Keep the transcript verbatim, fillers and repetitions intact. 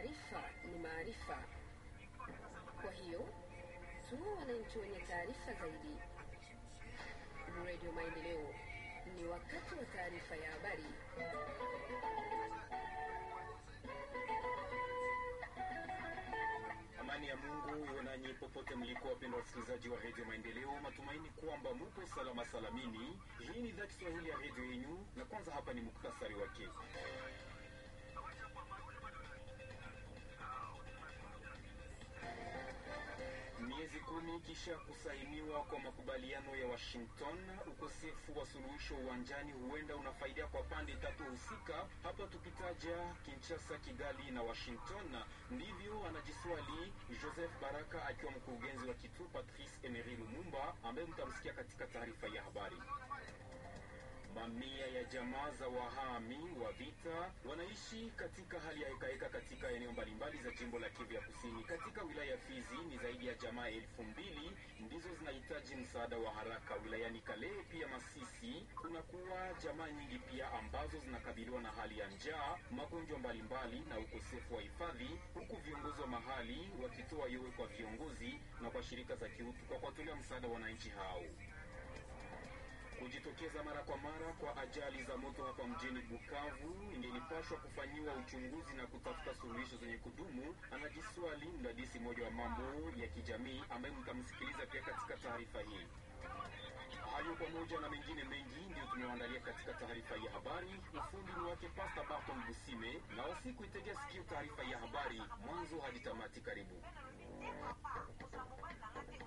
taarifa ni maarifa. Kwa hiyo, tuwe wananchi wenye taarifa zaidi. Radio Maendeleo, ni wakati wa taarifa ya habari. Amani ya Mungu iwe nanyi popote mliko, wapendwa wasikilizaji wa Radio Maendeleo. Matumaini kwamba mko salama salamini. Hii ni idhaa Kiswahili ya radio yenu, na kwanza hapa ni muktasari wake. Miezi kumi kisha kusainiwa kwa makubaliano ya Washington, ukosefu wa suluhisho uwanjani huenda unafaidia kwa pande tatu husika, hapa tukitaja Kinshasa, Kigali na Washington. Ndivyo anajiswali Joseph Baraka akiwa mkurugenzi wa kituo Patrice Emery Lumumba, ambaye mtamsikia katika taarifa ya habari. Mamia ya jamaa za wahami wa vita wanaishi katika hali ya hekaheka katika eneo mbalimbali za jimbo la Kivu ya Kusini. Katika wilaya ya Fizi ni zaidi ya jamaa elfu mbili ndizo zinahitaji msaada wa haraka. Wilayani Kalehe pia Masisi kunakuwa jamaa nyingi pia ambazo zinakabiliwa na hali ya njaa, magonjwa mbalimbali na ukosefu wa hifadhi, huku viongozi wa mahali wakitoa yowe kwa viongozi na kwa shirika za kiutu kwa kuwatolea msaada wananchi hao. Kujitokeza mara kwa mara kwa ajali za moto hapa mjini Bukavu ingelipashwa kufanyiwa uchunguzi na kutafuta suluhisho zenye kudumu, anajiswali mdadisi mmoja wa mambo ya kijamii ambaye mtamsikiliza pia katika taarifa hii. Hayo pamoja na mengine mengi ndio tumewaandalia katika taarifa ya habari. Ufundi ni wake Pastor Barton Busime, na wasiku itegea sikio taarifa ya habari mwanzo hadi tamati. Karibu.